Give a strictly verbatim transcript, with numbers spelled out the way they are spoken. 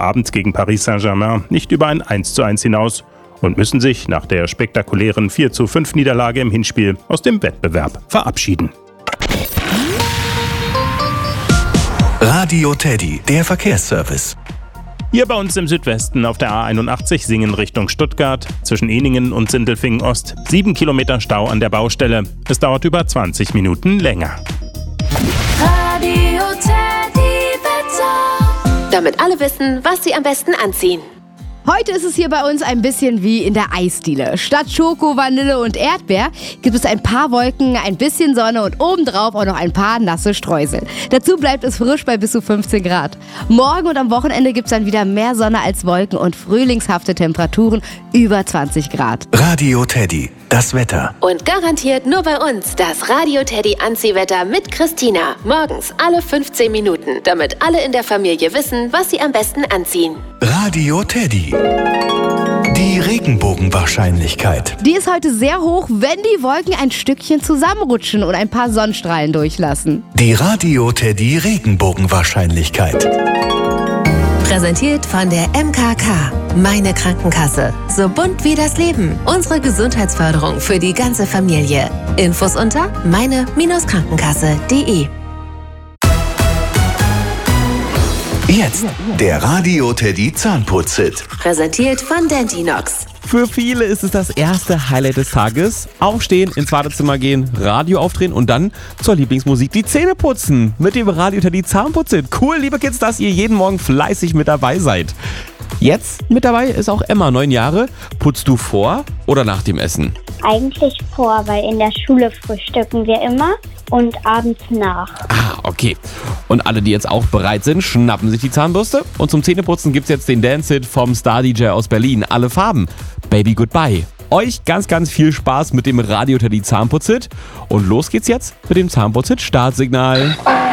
Abend gegen Paris Saint-Germain nicht über ein eins zu eins hinaus und müssen sich nach der spektakulären vier zu fünf Niederlage im Hinspiel aus dem Wettbewerb verabschieden. Radio Teddy, der Verkehrsservice. Hier bei uns im Südwesten auf der A einundachtzig Singen Richtung Stuttgart, zwischen Ehningen und Sindelfingen Ost, sieben Kilometer Stau an der Baustelle. Es dauert über zwanzig Minuten länger. Radio Teddy Wetter. Damit alle wissen, was sie am besten anziehen. Heute ist es hier bei uns ein bisschen wie in der Eisdiele. Statt Schoko, Vanille und Erdbeer gibt es ein paar Wolken, ein bisschen Sonne und obendrauf auch noch ein paar nasse Streusel. Dazu bleibt es frisch bei bis zu fünfzehn Grad. Morgen und am Wochenende gibt es dann wieder mehr Sonne als Wolken und frühlingshafte Temperaturen über zwanzig Grad. Radio Teddy, das Wetter. Und garantiert nur bei uns das Radio Teddy Anziehwetter mit Christina. Morgens alle fünfzehn Minuten, damit alle in der Familie wissen, was sie am besten anziehen. Radio Teddy. Die Regenbogenwahrscheinlichkeit. Die ist heute sehr hoch, wenn die Wolken ein Stückchen zusammenrutschen und ein paar Sonnenstrahlen durchlassen. Die Radio Teddy Regenbogenwahrscheinlichkeit. Präsentiert von der M K K. Meine Krankenkasse. So bunt wie das Leben. Unsere Gesundheitsförderung für die ganze Familie. Infos unter meine Krankenkasse punkt de. Jetzt der Radio Teddy Zahnputz-Hit. Präsentiert von Dentinox. Für viele ist es das erste Highlight des Tages. Aufstehen, ins Badezimmer gehen, Radio aufdrehen und dann zur Lieblingsmusik die Zähne putzen. Mit dem Radio Teddy Zahnputz-Hit. Cool, liebe Kids, dass ihr jeden Morgen fleißig mit dabei seid. Jetzt mit dabei ist auch Emma, neun Jahre. Putzt du vor oder nach dem Essen? Eigentlich vor, weil in der Schule frühstücken wir immer und abends nach. Ah, okay. Und alle, die jetzt auch bereit sind, schnappen sich die Zahnbürste. Und zum Zähneputzen gibt's jetzt den Dance-Hit vom Star-D J aus Berlin. Alle Farben. Baby Goodbye. Euch ganz, ganz viel Spaß mit dem Radio Teddy Zahnputz-Hit. Und los geht's jetzt mit dem Zahnputz-Hit Startsignal.